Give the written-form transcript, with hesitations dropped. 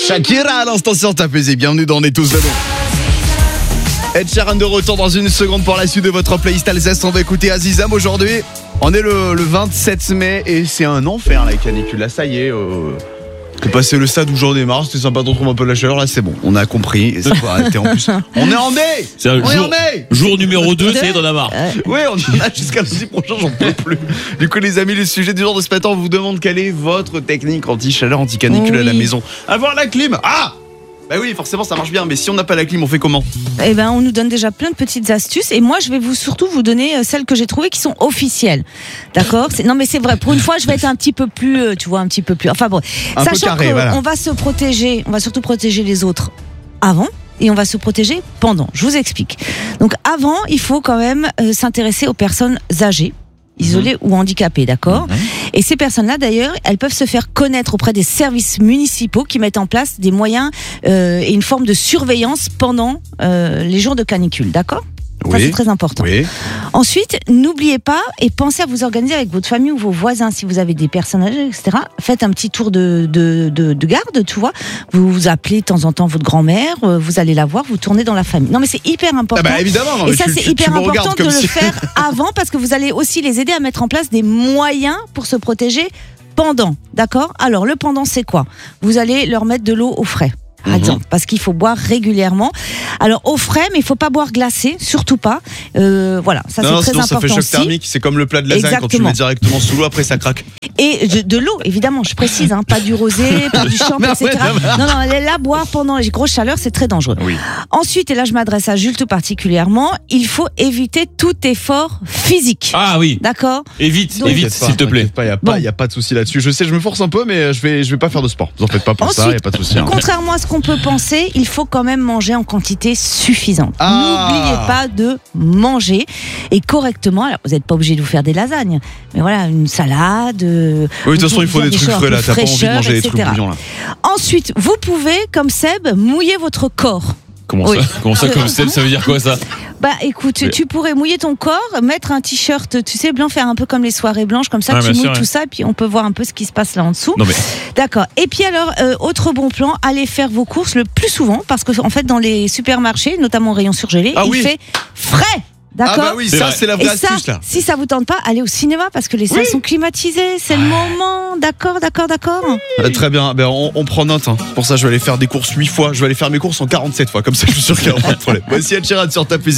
Shakira à l'instant sur ta pesée. Bienvenue dans On est tous dedans. Ed Sheeran de retour dans une seconde pour la suite de votre playlist Alsace. On va écouter Azizam aujourd'hui. On est le 27 mai et c'est un enfer la canicule. Là, ça y est. T'es passé le stade où j'en ai marre, c'était sympa de retrouver un peu la chaleur, là c'est bon, on a compris, et ça faut arrêter en plus. On est en mai. Jour numéro 2, ça y est, t'en as marre. Oui, on y a jusqu'à lundi prochain, j'en peux plus. Du coup les amis, le sujet du jour de ce matin, on vous demande quelle est votre technique anti-chaleur, anti-canicule à la maison. Avoir la clim. Bah oui, forcément ça marche bien, mais si on n'a pas la clim, on fait comment ? Eh ben, on nous donne déjà plein de petites astuces et moi je vais surtout vous donner celles que j'ai trouvées qui sont officielles. D'accord ? Non mais c'est vrai, pour une fois je vais être un petit peu plus, enfin bon. Sachant qu'on va se protéger, on va surtout protéger les autres avant et on va se protéger pendant. Je vous explique. Donc avant, il faut quand même s'intéresser aux personnes âgées, isolées ou handicapées, d'accord ? Et ces personnes-là, d'ailleurs, elles peuvent se faire connaître auprès des services municipaux qui mettent en place des moyens et une forme de surveillance pendant les jours de canicule, d'accord ? Ça, c'est très important. Oui. Ensuite, n'oubliez pas et pensez à vous organiser avec votre famille ou vos voisins. Si vous avez des personnes âgées, etc., faites un petit tour de garde, tu vois. Vous appelez de temps en temps votre grand-mère, vous allez la voir, vous tournez dans la famille. Non, mais c'est hyper important. Ah bah évidemment. Non, et ça, c'est hyper important de le faire avant parce que vous allez aussi les aider à mettre en place des moyens pour se protéger pendant. D'accord ? Alors, le pendant, c'est quoi ? Vous allez leur mettre de l'eau au frais. Par exemple, parce qu'il faut boire régulièrement. Alors au frais, mais il faut pas boire glacé, surtout pas. Voilà, ça c'est très sinon, important. Ça fait choc thermique, c'est comme le plat de lasagne. Quand tu le mets directement sous l'eau, après ça craque. Et de l'eau, évidemment, je précise, hein, pas du rosé, pas du champ, etc. Non, là, boire pendant les grosses chaleurs, c'est très dangereux. Oui. Ensuite, et là je m'adresse à Jules tout particulièrement, il faut éviter tout effort physique. Ah oui. D'accord. Évite, s'il te plaît. Il y a pas de souci là-dessus. Je sais, je me force un peu, mais je vais pas faire de sport. Vous en faites pas pour ça, il y a pas de souci. Contrairement à ce qu'on peut penser, il faut quand même manger en quantité suffisante. N'oubliez pas de manger et correctement. Alors, vous n'êtes pas obligé de vous faire des lasagnes, mais voilà, une salade. Oui, de toute façon, il faut des trucs frais là. T'as pas envie de manger des trucs bouillants là. Ensuite, vous pouvez, comme Seb, mouiller votre corps. Comment ça, comme Seb, ça veut dire quoi ça ? Bah écoute, tu pourrais mouiller ton corps, mettre un t-shirt, tu sais, blanc, faire un peu comme les soirées blanches, comme ça, tu mouilles tout ça, et puis on peut voir un peu ce qui se passe là en dessous. D'accord. Et puis alors, autre bon plan, allez faire vos courses le plus souvent, parce que en fait, dans les supermarchés, notamment au rayon surgelé, il fait frais. D'accord. Ah bah oui, ça c'est la vraie astuce là. Si ça vous tente pas, allez au cinéma parce que les salles sont climatisées, c'est le moment. D'accord. Très bien, on prend note. Hein. Pour ça, je vais aller faire des courses 8 fois. Je vais aller faire mes courses en 47 fois. Comme ça, je suis sûr qu'il n'y aura pas de problème. Voici Ed Sheeran sur ta